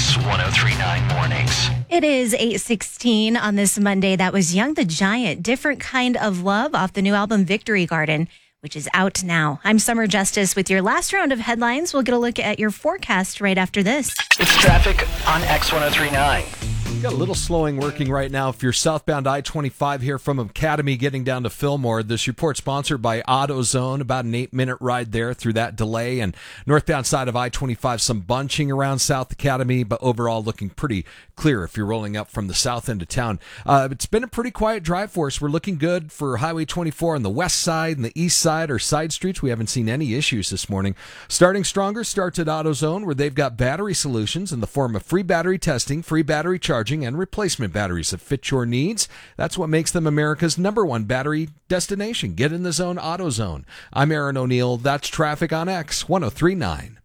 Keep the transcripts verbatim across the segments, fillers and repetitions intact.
X one oh three point nine Mornings. It is eight sixteen on this Monday. That was Young the Giant, Different Kind of Love off the new album Victory Garden, which is out now. I'm Summer Justice with your last round of headlines. We'll get a look at your forecast right after this. It's traffic on X one oh three point nine. Got a little slowing working right now. If you're southbound I twenty-five here from Academy getting down to Fillmore, this report sponsored by AutoZone. About an eight-minute ride there through that delay. And northbound side of I twenty-five, some bunching around South Academy, but overall looking pretty clear if you're rolling up from the south end of town. Uh, it's been a pretty quiet drive for us. We're looking good for Highway twenty-four on the west side and the east side or side streets. We haven't seen any issues this morning. Starting stronger starts at AutoZone, where they've got battery solutions in the form of free battery testing, free battery charging, and replacement batteries that fit your needs. That's what makes them America's number one battery destination. Get in the zone, AutoZone. I'm Aaron O'Neill. That's traffic on X one oh three point nine.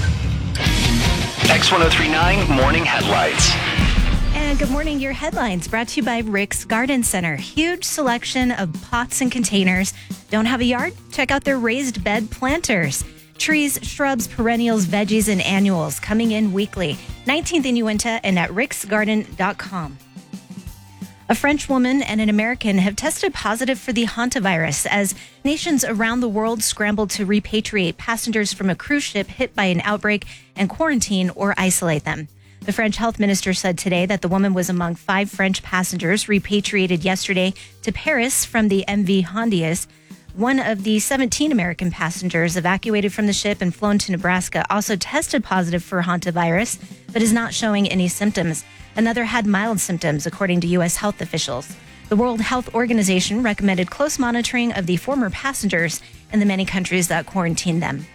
X one oh three point nine Morning Headlights. And good morning, your headlines brought to you by Rick's Garden Center. Huge selection of pots and containers. Don't have a yard? Check out their raised bed planters. Trees, shrubs, perennials, veggies, and annuals coming in weekly. nineteenth in Uinta and at ricks garden dot com. A French woman and an American have tested positive for the hantavirus as nations around the world scramble to repatriate passengers from a cruise ship hit by an outbreak and quarantine or isolate them. The French health minister said today that the woman was among five French passengers repatriated yesterday to Paris from the M V Hondias. One of the seventeen American passengers evacuated from the ship and flown to Nebraska also tested positive for hantavirus, but is not showing any symptoms. Another had mild symptoms, according to U S health officials. The World Health Organization recommended close monitoring of the former passengers in the many countries that quarantined them.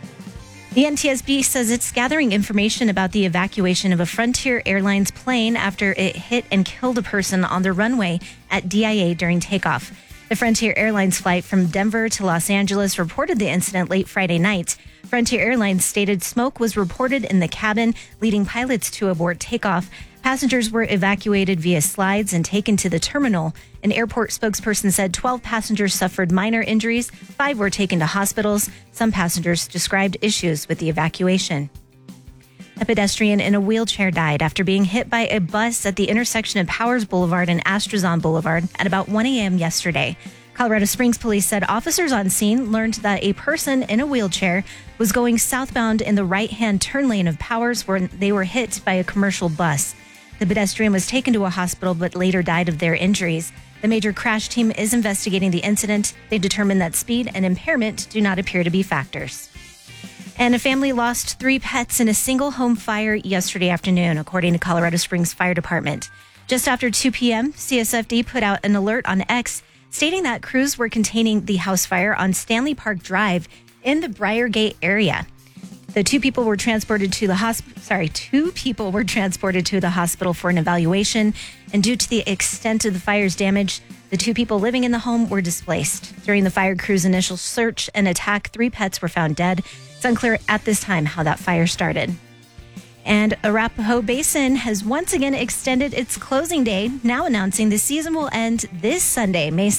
The N T S B says it's gathering information about the evacuation of a Frontier Airlines plane after it hit and killed a person on the runway at D I A during takeoff. The Frontier Airlines flight from Denver to Los Angeles reported the incident late Friday night. Frontier Airlines stated smoke was reported in the cabin, leading pilots to abort takeoff. Passengers were evacuated via slides and taken to the terminal. An airport spokesperson said twelve passengers suffered minor injuries, five were taken to hospitals. Some passengers described issues with the evacuation. A pedestrian in a wheelchair died after being hit by a bus at the intersection of Powers Boulevard and Astrazon Boulevard at about one a.m. yesterday. Colorado Springs police said officers on scene learned that a person in a wheelchair was going southbound in the right-hand turn lane of Powers where they were hit by a commercial bus. The pedestrian was taken to a hospital but later died of their injuries. The major crash team is investigating the incident. They determined that speed and impairment do not appear to be factors. And a family lost three pets in a single home fire yesterday afternoon, according to Colorado Springs Fire Department. Just after two p.m., C S F D put out an alert on X stating that crews were containing the house fire on Stanley Park Drive in the Briargate area. The two people were transported to the hospital. Sorry, two people were transported to the hospital for an evaluation. And due to the extent of the fire's damage, the two people living in the home were displaced. During the fire crew's initial search and attack, three pets were found dead. It's unclear at this time how that fire started. And Arapahoe Basin has once again extended its closing day, now announcing the season will end this Sunday, May